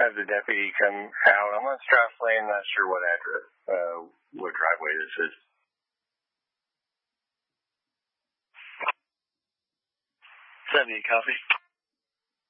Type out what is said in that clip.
have the deputy come out. I'm on Strauss Lane, not sure what address, what driveway this is. 70, copy.